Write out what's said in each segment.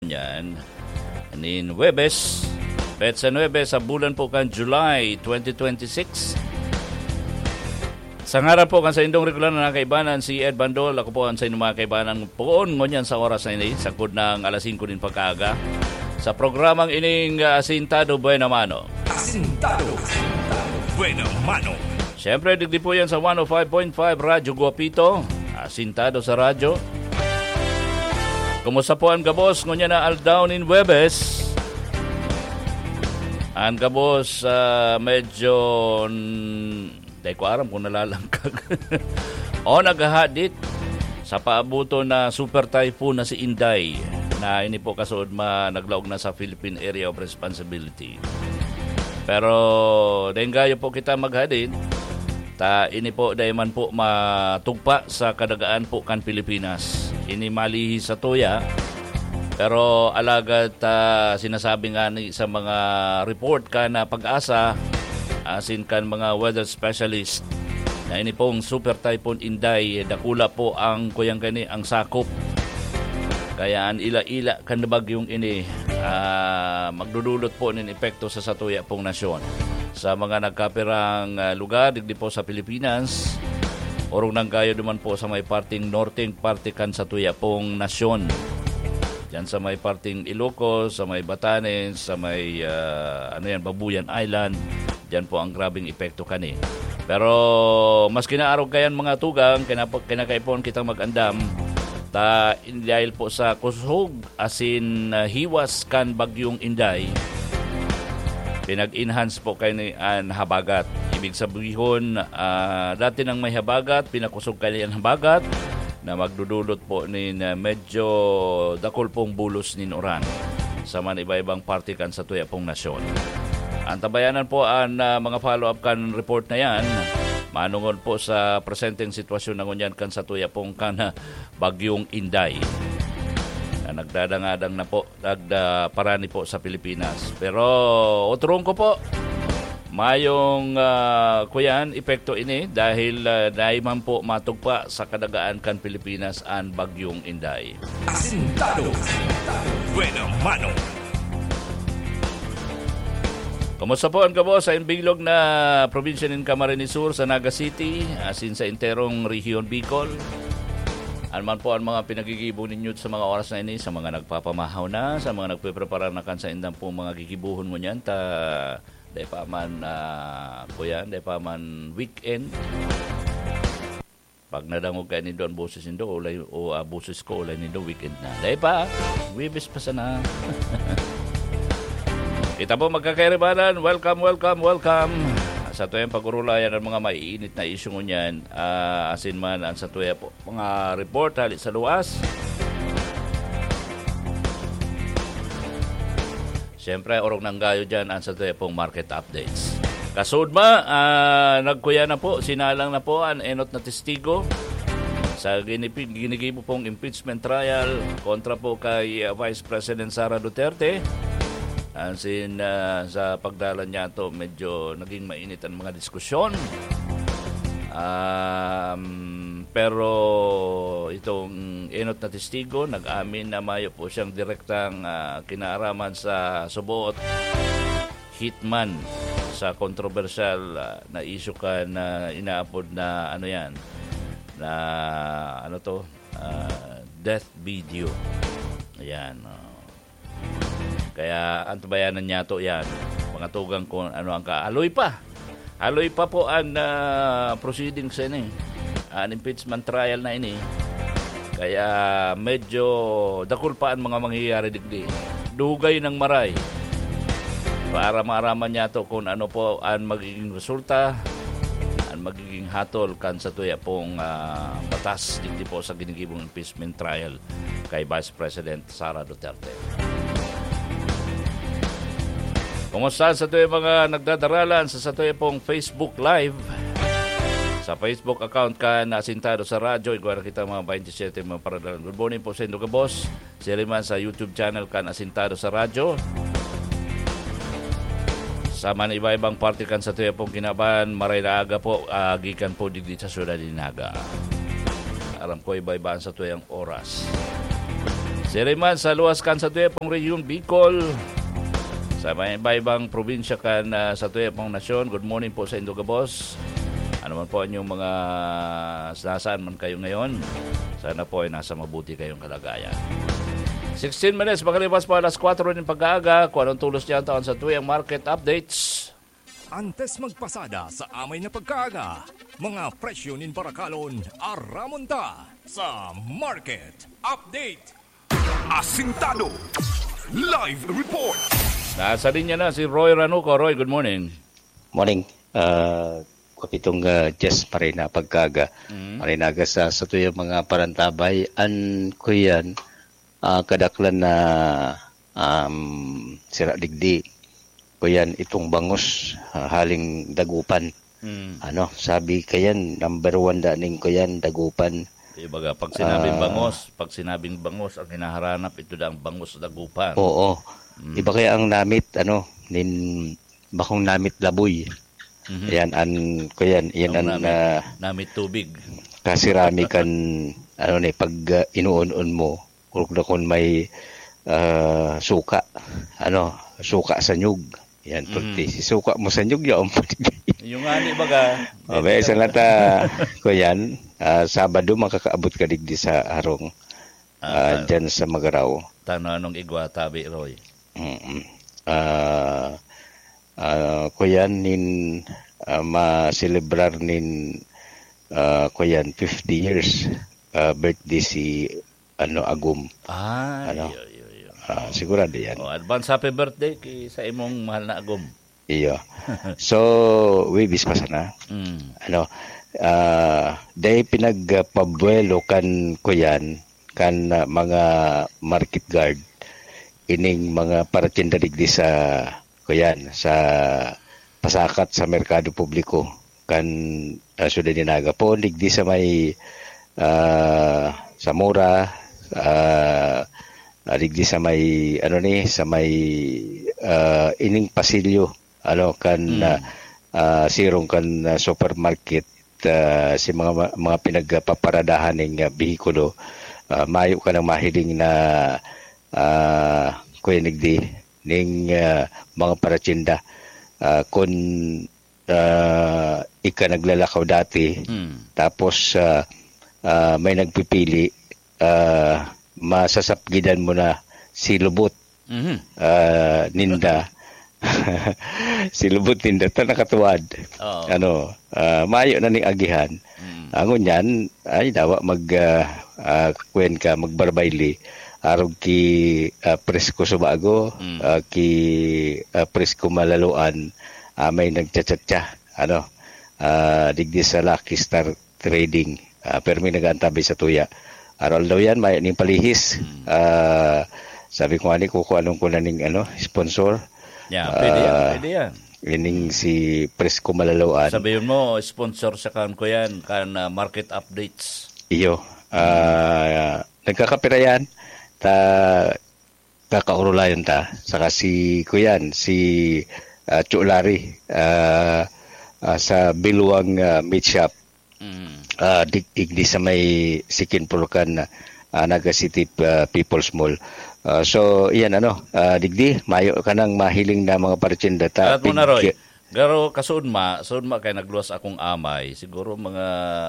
ngunyan. Nin Webes, Petsa 9 sa bulan po kan July 2026. Sa ngaran po kan sa indong regular na kaibanan si Ed Bandol, ako po ang sa inyong mga kaibanan poon ngunyan sa oras na ini, sakod ng alas 5 din pagkaaga. Sa programang ining Asintado Buena Mano. Asintado Buena Mano. Siyempre, digdi po yan sa 105.5 Radyo Guapito. Asintado sa radyo. Kumusta po ang gabos? Ngunyan na aldown in Webes. Ang gabos medyo... Dahil ko aram kung nalalangkag. O naghahadit sa paabuto na super typhoon na si Inday na ini po kasood naglaog na sa Philippine Area of Responsibility. Pero dahil gayo po kita maghadit, ini po dahil man po matugpa sa kadagaan po kan Pilipinas. Ini malihi sa tuya. Pero alagad sinasabi nga sa mga report ka na pag-asa, asin kan mga weather specialist na ini pong super typhoon Inday, dakula po ang kuyang kani ang sakop. Kaya ang ila-ila kan bagyong ini magdudulot po ng epekto sa satuya pong nasyon. Sa mga nagkapirang lugar digdi po sa Pilipinas, orong nang gayo duman po sa may parting norteng parte kan satuya pong nasyon. Diyan sa may parting Ilocos, sa may Batanes, sa may Babuyan Island, diyan po ang grabing epekto kani. Pero mas kinaaraw kayan mga tugang, kinakaipon kitang mag-andam, dahil po sa kusog asin hiwas kan bagyong Inday, pinag-enhance po kayo ni habagat. Ibig sabihin, dati nang may habagat, pinakusog kayo ang habagat, na magdudulot po ni medyo dakol pong bulos ni oran sa man iba-ibang parte kan sa tuya pong nasyon. Ang tabayanan po ang mga follow-up kan report na yan, manungod po sa presenteng sitwasyon na ngunyan kan sa tuya pong kan bagyong Inday na nagdadangadang na po, nagparani po sa Pilipinas. Pero uturong ko po, mayong kuyan epekto ini dahil man po matugpa sa kadagaan kan Pilipinas ang bagyong Inday. Asintado Buena Mano. Kumusta po ang gabo sa imbilog na probinsya ng Camarines Sur sa Naga City, asin sa interong rehiyon Bicol? Alman po ang mga pinagigibo ninyo sa mga oras na ini, sa mga nagpapamahaw na, sa mga nagpiprepara na kan sa indang po mga gigibuhon mo niyan, dahil pa man dahil pa man weekend. Pag nadangog kayo nindo ang boses nindo o boses ko ulay nindo weekend na. Dahil pa, wibis pa sana. Kita po magkakairibanan, welcome sa tuyang pagurulayan ng mga maiinit na isyu ngunyan, asin man ang sa tuya po mga report halit sa luwas. Siyempre, orong nang gayo dyan ang sa tuya pong market updates. Kasud nagkuya na po, sinalang na po ang enot na testigo sa ginigibo pong impeachment trial kontra po kay Vice President Sara Duterte. Asin sa pagdala niya to medyo naging mainit ang mga diskusyon. Pero itong enot na testigo nag-amin na mayo po siyang direktang kinaaraman sa subuot hitman sa kontrobersyal na issue ka na inaapod na death video. Ayan. Kaya antabayanan niya to yan. Mga tugang kung ano ang Aloy pa po ang proceedings ini. Ang impeachment trial na ini. Kaya medyo dakul pa ang mga mangyayari digdi. Dugay ng maray. Para maaraman niya to kung ano po ang magiging resulta, ang magiging hatol kan sa tuya pong batas digdi po sa ginigibong impeachment trial kay Vice President Sara Duterte. Kumusta sa tuya mga nagdadaralan sa tuya pong Facebook Live? Sa Facebook account ka na Asintado sa Radyo, iguara kita mga 27 mga paradalan. Good morning po sa Indo ka boss. Siriman sa YouTube channel ka na Asintado sa Radyo. Sa man iba-ibang party kan sa tuya pong kinaban, maray na aga po, gikan po digdi sa Syudad Dinaga. Alam ko iba-ibaan sa tuyang oras. Siriman sa luwas kan sa tuyapong Region Bicol. Sa may iba-ibang probinsya kan sa tuyapong nasyon. Good morning po sa Induga Boss. Ano man po ang inyong mga nasaan man kayo ngayon. Sana po ay nasa mabuti kayong kalagayan. 16 minutes, makalipas pa alas 4 ng pag-aaga. Kung anong tulos niyan taon sa tuyang market updates. Antes magpasada sa amay na pagkaaga, mga presyo nin Barakalon aramonta sa Market Update. Asintado Live Report. Nasa linya na si Roy Ranuco. Roy, good morning. Morning. Kapitong Jess Marina pagkaga. Marinaga sa tuyong mga parantabay. An ko yan, kadaklan na sira digdi. Ko yan itong bangus, haling dagupan. Sabi kayan, number 1 daning ko yan, dagupan. Ibaga, pag sinabing bangos, ang hinaharanap, ito na ang bangus dagupan. Oo. Iba kaya ang namit, bakong namit laboy. Yan, ko yan, yan ang namit tubig. Kasirami kan, pag inuun-un mo, kung may suka, suka sa nyug. Yan, si suka mo sa nyug, yun. Yung ani baga. May isang lata ko yan, Sabado makakaabot ka digdi sa harong dyan sa Magaraw. Tano anong igwa tabi, Roy? Ko yan, ma-celebrar nin ko yan, 50 years birthday si Agum. Sigurado yan. Advance happy birthday sa imong mahal na Agum. Iyo. So, wibis pa sana. Dahil pinagpabuelo kan ko yan, kan mga market guard, ining mga paratinda digdi sa ko yan, sa pasakat sa merkado publiko, kan sudah dinaga po, digdi sa may sa mura, digdi sa may sa may ining pasilyo sirong kan supermarket, si mga pinagpaparadahan ng bihikulo, mayo ka ng mahiling na kuyanigdi ng mga paratsinda, kung ika naglalakaw dati, tapos may nagpipili, masasapgidan mo na si lubot ninda. Si lubot ninda ta nakatuwad. Mayo na ning agihan. Angon yan ay dawa magbarbayli arog ki presko subago, ki presko malaluan, may nagchat-chat digdi sa Lucky Star Trading, pero may nag-antabi sa tuya. Aral daw yan, may ning palihis. Sabi ko kukuha ko na ning sponsor. Pwede yan. Ining si Presko Malaluan. Sabihin mo, sponsor sa kan ko yan, market updates. Iyo. Nagkakapira yan. Kakaurulayan ta. Saka si Kuyan, si Chulari, sa Biluang Meat Shop. Digdi sa may Sikin Pulukan, Naga City People's Mall. So, iyan digdi, mayo ka nang mahiling na mga paratsinda ta. At mo na, Roy, garo kasuunma kay nagluwas akong amay, siguro mga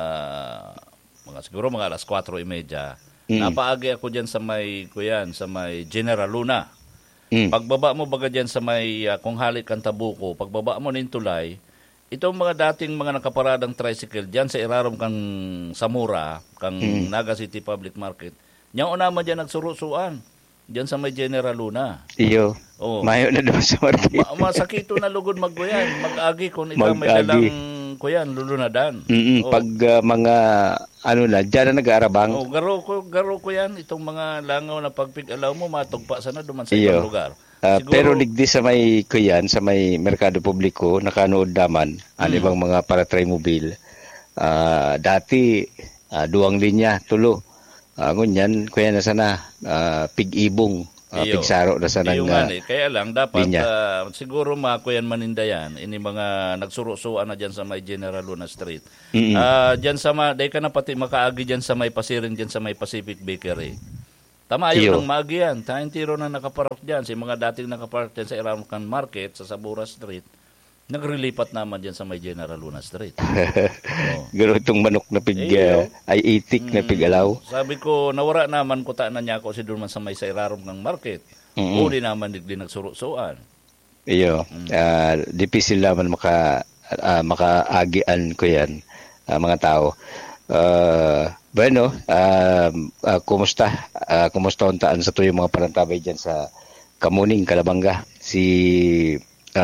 alas 4:30. Napaagi ako diyan sa may General Luna. Pagbaba mo baga diyan sa may kung halik kan Tabuko, pagbaba mo nin tulay, itong mga dating mga nakaparadang tricycle diyan sa irarom kang Samura, kang Naga City Public Market. Nya una man diyan nagsurusuan. Diyan sa may General Luna. Iyo. Mayo na doon sa market. Masakito na lugod magkuyan. Mag-agi kung ikaw may dalang kuyan, lulunadan. Pag mga dyan na nag-aarabang. Garo ko yan. Itong mga langaw na pagpig-alaw mo, matugpa sana duman sa ibang lugar. Pero digdi sa may kuyan, sa may merkado publiko, nakanood naman ang ibang mga para-trimobile. Dati, 2 linya, tulo. Ngunyan, kuya na sana, pig-ibong, pigsaro na sana nga. Kaya lang, dapat, siguro kuyan maninda yan, ini mga nagsuro-suan na dyan sa may General Luna Street. Dyan sa dahi ka na pati makaagi dyan sa may Pasirin, dyan sa may Pacific Bakery. Tama yun, ang maagi yan. Tayong tiro na nakaparok dyan, si mga dating nakaparok dyan sa Irarucan Market, sa Sabura Street, nagrilipat naman dyan sa may General Luna Street. Gano'n itong manok na ay itik na pig-alaw. Sabi ko, nawara naman ko na niya ako si Durman sa may sa Irarucan Market. Uli naman din nagsuro-suan. Iyo, dipisil naman makaagian ko yan, mga tao. Bueno, kumusta? Kumusta untaan sa tuyo mga parantabay dyan sa Kamuning, Calabanga? Si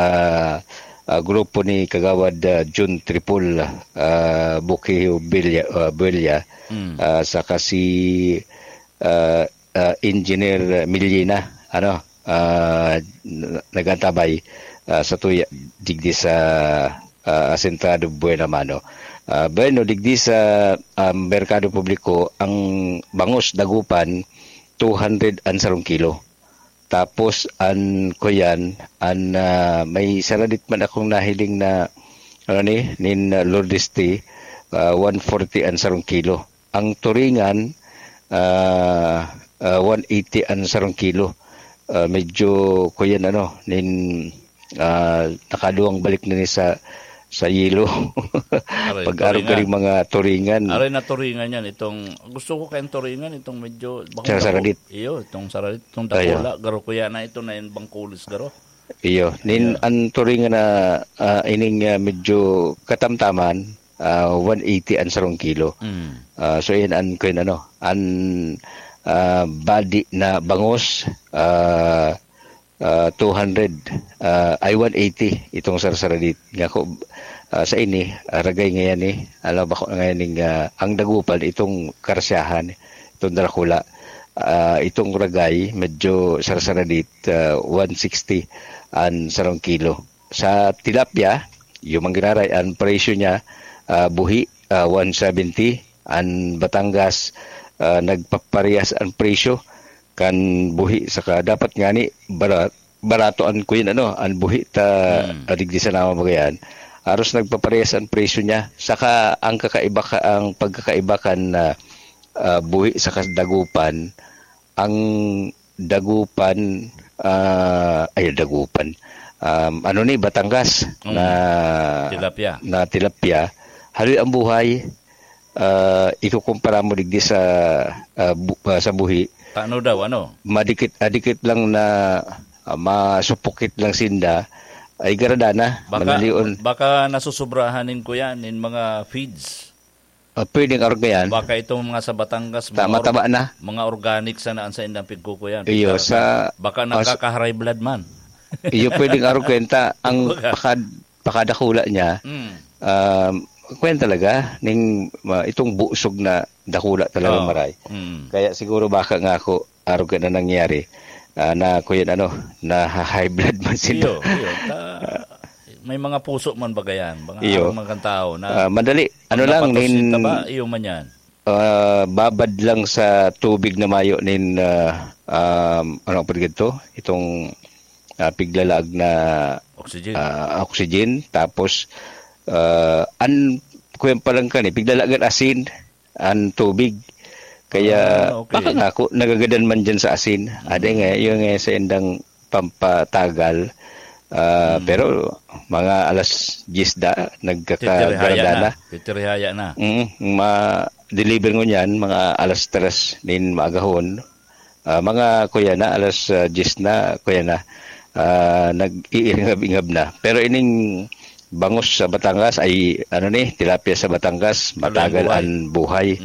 grupo ni Kagawad June Tripul, Bukihio Buelya, saka si Engineer Millina, nagantabay sa tuya digdi sa Asentado Buenamano. Bueno, digdi sa merkado publiko, ang bangus dagupan 200 kilo. Tapos kuyan may saradit man akong nahiling na nin Lourdes tea, 140 kilo. Ang turingan 180 kilo. Medyo kuyan nin nakaduwang balik na ni sa yelo. Pag-araw ka rin mga turingan. Aray na turingan yan. Gusto ko kayong turingan. Itong medyo... Saradit. Iyo, itong saradit. Itong dakula. Garo ko yan na ito na yung bangkulis garo. Iyo. Ang turingan na ining medyo katamtaman, 180 kilo. So yun, body na bangus, 200 ay 180 itong sarsaradit nga ko sa ini ragay ngayon bako ngayon ang dagupan itong karsyahan itong Dracula, itong ragay medyo sarsaradit 160 kilo. Sa tilapia yung mangginaray ang presyo niya buhi 170 ang Batangas nagpaparehas ang presyo kan buhi saka dapat ngani barato an ko yun an buhi ta digdi sa nama bagayan aros nagpaparehas ang presyo niya saka ang pagkakaiba kan buhi saka dagupan ang dagupan Batangas na tilapia hali ang buhay ikukumpara mo digdi sa buhi. Paano daw, Madikit lang na masupukit lang sinda ay garada na. Baka nasusubrahanin ko yan in mga feeds. Pwedeng arog yan. Baka itong mga sa Batangas, tama na. Mga organic sana sa indang pigko ko yan. Iyo, baka nakaka-high blood man. Iyo, pwedeng arog kwenta. Ang pakadakula niya, kwenta talaga ning itong busog na dakula talaga maray. Kaya siguro baka nga ako arog na nangyari na kuyan na high blood man sila. May mga puso man bagayan, mga tao na madali lang nin iyo man yan. Babad lang sa tubig na mayo nin itong piglalag na oxygen tapos kuyan pa lang pigdalagan asin ang tubig kaya baka nga ako nagagadan man dyan sa asin nga yung sa indang pampatagal pero mga alas 10 nagkakagarada na titirihaya na ma-deliver mo yan mga alas 3 din maagahon mga kuya na alas 10 na kuya na nag-iingab-ingab na pero ining bangus sa Batangas ay tilapia sa Batangas matagal ang buhay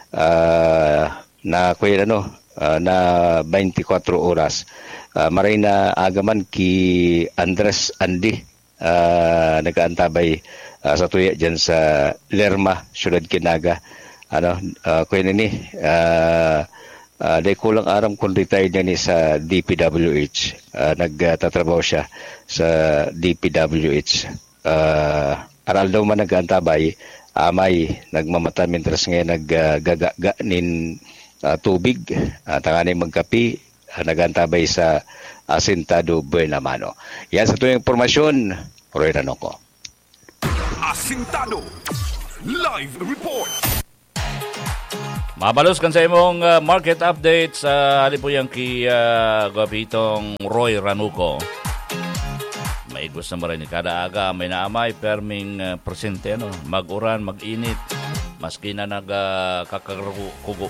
na kuya na 24 oras maray na agaman ki Andres Andy nagaantabay sa tuya dyan sa Lerma Syudad Kinaga kuya nini day kulang aram kung retired niya sa DPWH nagtatrabaho siya sa DPWH aral daw man nag-antabay amay nagmamata mintras ngayon naggagaga nin tubig tangani magkapi nag-antabay sa Asentado Buenamano. Yan sa tuwing impormasyon Roy Ranoko. Asentado Live Report. Mabalos kan sa imong market update sa halipuyang ki Gapitong Roy Ranuco. May gusto mo rin kada aga may naamay perming presente no, mag-uran, mag-init maski na nagkakaguko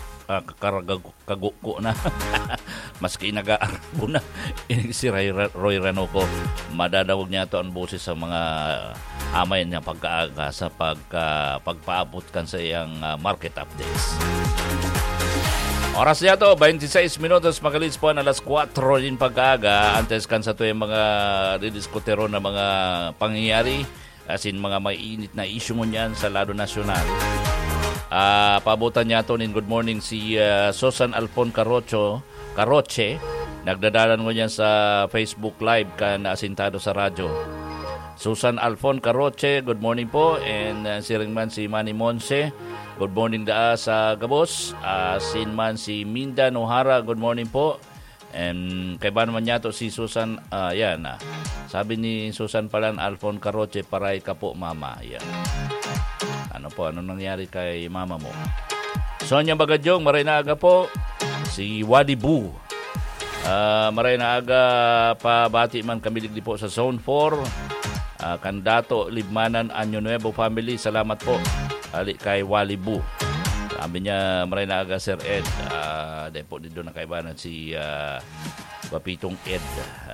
na maski nag-aarbo na si Roy Ranuco madadawag niya to ang boses sa mga amay niya pagkaaga sa pagpaabot kan sa iyang market updates. Oras niya to 26 minutos magalis po alas 4 din pagkaaga antes kan sa to yung mga didiskutero na mga pangyayari asin mga mainit na issue mo niyan sa lado nasyonal. Paabutan niya to nin good morning si Susan Alfon Caroche nagdadalan mo niyan sa Facebook Live kan asintado sa radyo. Susan Alfon Caroche, good morning po. And siring man si Manny Monse, good morning daa sa Gabos. Sin man si Minda Nohara, good morning po. And kay ba naman niya to si Susan, yan sabi ni Susan Palan Alfon Caroche, paray ka po mama. Yan. Ano nangyari kay mama mo? Sonia Bagadyong, maray na aga po. Si Wadi Bu. Maray na aga pabati man kami ligdi po sa Zone 4. Kandato, Libmanan, Anyo Nuevo family, salamat po. Ali kay Walibu. Sabi niya, maray na aga Sir Ed. Dahil po dito na kaibanan si Wapitong Ed.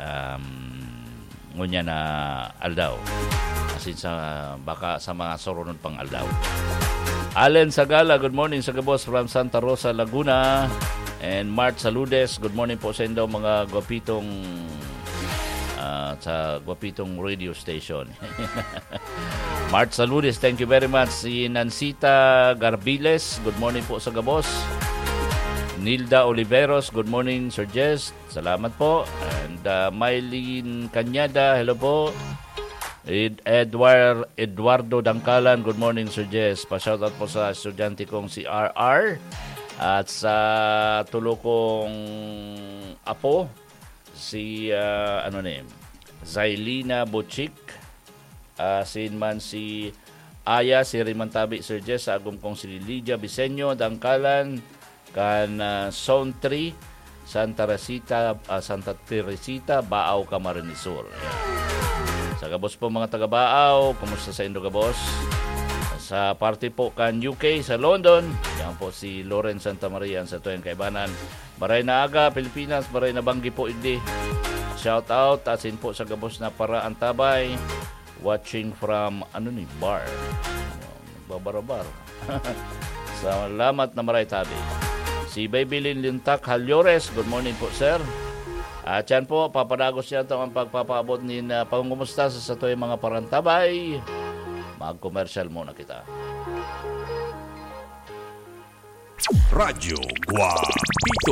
Ngunya na Aldaw. Asin sa baka sa mga sorunod pang Aldaw. Allen Sagala, good morning sa Gabos from Santa Rosa, Laguna. And Mart Saludes, good morning po sa inyo mga Gwapitong sa Gwapitong radio station. Mart Saludes, thank you very much. Si Nancita Garbiles, good morning po sa Gabos. Nilda Oliveros, good morning Sir Jess, salamat po. And Mylene Cañada, hello po. Eduardo Dangkalan, good morning Sir Jess. Pa-shoutout po sa estudyante kong si RR at sa tulo kong apo si Zailina Butchik, sinman si Aya, si Rimantabi Sir Jess, sa agum kong si Lydia Bisenyo Dangkalan kan Zone 3 Santa Teresita Baaw, Camarines Sur. Sa Gabos po mga taga Baaw, kumusta sa Indo Gabos? Sa party po kan UK sa London, yan po si Lauren Santa Maria sa tuyang kaibanan. Maray na aga Pilipinas, maray na banggi po hindi. Shout out asin po sa Gabos na para antabay, watching from bar, babarabar. Salamat na maray tabi. Si Baby Lynn Lintak Halyores, good morning po sir. At yan po, papadagos yan ang pagpapaabot ni pangumusta sa tuyang mga parantabay. Mag-commercial muna kita. Radyo Gwapito.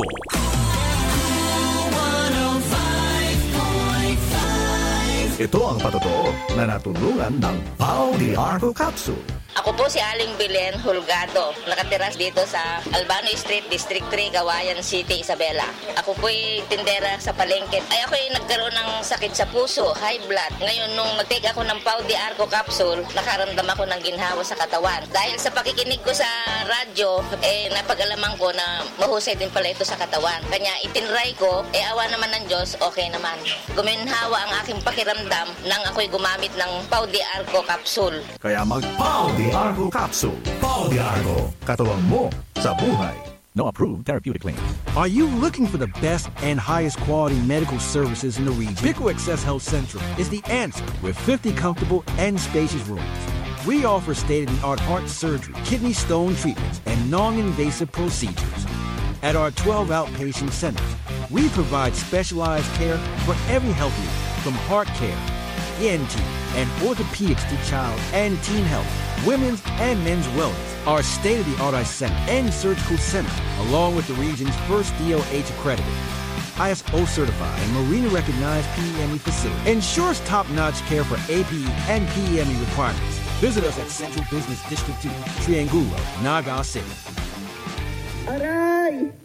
Ito ang patotoo na natulungan ng Pau de Arco Capsule. Ako po si Aling Belen Hulgado, nakatira dito sa Albano Street, District 3, Kawayan City, Isabela. Ako po'y tindera sa palengke. Ay ako'y nagkaroon ng sakit sa puso, high blood. Ngayon nung mag-take ako ng Pau de Arco Capsule, nakaramdam ako ng ginhawa sa katawan. Dahil sa pakikinig ko sa radyo, napag-alaman ko na mahusay din pala ito sa katawan. Kanya itinry ko, awa naman ng Diyos, okay naman. Guminhawa ang aking pakiramdam nang ako'y gumamit ng Pau de Arco Capsule. Kaya mag-Pau de Arco Capsule. Pau de Arco. Katawang mo sa buhay. No approved therapeutic claims. Are you looking for the best and highest quality medical services in the region? Pico Access Health Central is the answer with 50 comfortable and spacious rooms. We offer state-of-the-art heart surgery, kidney stone treatments, and non-invasive procedures. At our 12 outpatient centers, we provide specialized care for every health need, from heart care, ENT, and orthopedics to child and teen health, women's and men's wellness. Our state-of-the-art eye center and surgical center, along with the region's first DOH accredited, ISO certified, and Marina recognized PEME facility, ensures top-notch care for APE and PEME requirements. Visit us at Central Business District 2, Triangulo, Naga City. Aray!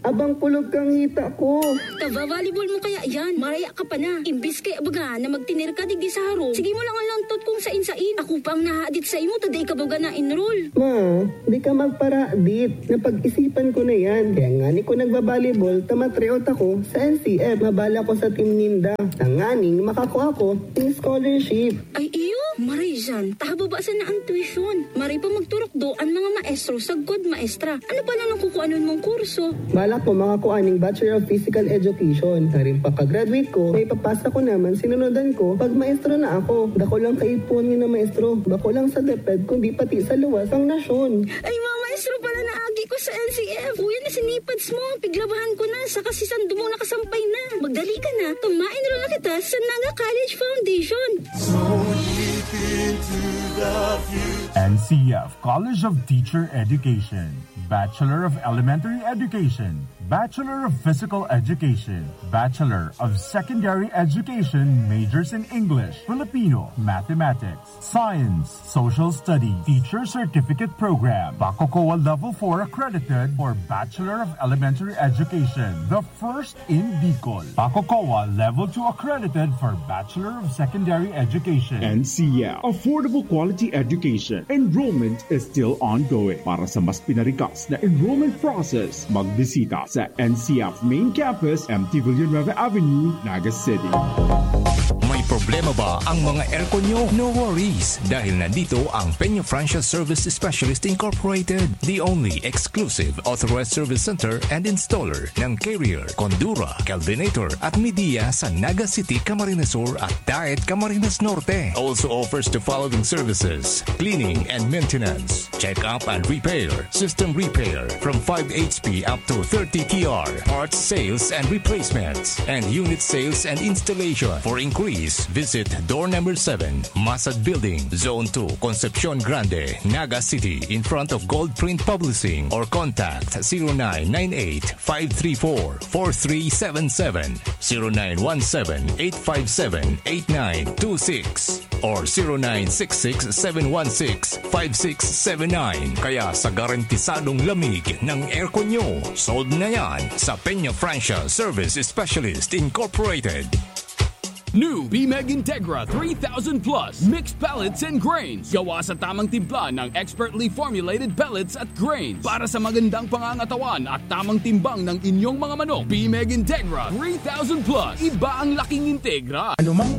Abang pulog kang hita ko. Taba-volleyball mo kaya yan. Maraya ka pa na. Imbis kay abaga na magtinir ka digdi sa haro. Sige mo lang ang lantot kung sain-sain. Ako pang nahadit sa imo, taday ka baga na enroll. Ma, di ka magparadit. Napag-isipan ko na yan. Kaya nga ni ko nagbabalibol, tamatreot ako sa NCF. Mabala ko sa Team Ninda. Nanganing makakuha ko ng scholarship. Ay iyo, maray dyan. Tahababasa na ang tuition. Maray pa magturok do ang mga maestro sa good maestra. Ano pa lang ang kukuanon mong kurso? Bala ko makakuha ng Bachelor of Physical Education. Karin pagka-graduate ko, may papasa ko naman sinunodan ko pag maestro na ako. Dako lang kaipon ni na maestro. Dako lang sa DepEd kundi pati sa luwas ang nasyon. Ay mga maestro pala na agi ko sa NCF. Uy, na sinipads mo. Piglabahan ko na sa kasisan dumong nakasampay na. Magdali ka na. Tumaenroll na kita sa Naga College Foundation. NCF College of Teacher Education, Bachelor of Elementary Education, Bachelor of Physical Education, Bachelor of Secondary Education, majors in English, Filipino, Mathematics, Science, Social Studies, Teacher Certificate Program, Bacocoa Level 4 accredited for Bachelor of Elementary Education, the first in Bicol. Bacocoa Level 2 accredited for Bachelor of Secondary Education. NCF, affordable quality education. Enrollment is still ongoing. Para sa mas pinarikas na enrollment process, magbisita sa NCF Main Campus, MT Villanueva Avenue, Naga City. May problema ba ang mga aircon nyo? No worries, dahil nandito ang Peña Franchise Service Specialist Incorporated, the only exclusive authorized service center and installer ng Carrier, Condura, Kelvinator at Midea sa Naga City, Camarines Sur at Daet, Camarines Norte. Also offers the following services: cleaning and maintenance, check-up and repair, system repair from 5 HP up to 30 TR, parts sales and replacements, and unit sales and installation. For inquiries, visit door number 7, Masad Building, Zone 2, Concepcion Grande, Naga City, in front of Gold Print Publishing, or contact 0998-534-4377, 0917-857-8926, or 0966-716-5679. Kaya sa garantisadong lamig ng aircon nyo, sold na yan sa Peña Franchise Service Specialist Incorporated. New BMEG Integra 3000 Plus Mixed Pellets and Grains. Gawa sa tamang timpla ng expertly formulated pellets at grains para sa magandang pangangatawan at tamang timbang ng inyong mga manok. BMEG Integra 3000 Plus. Iba ang laking Integra. Anumang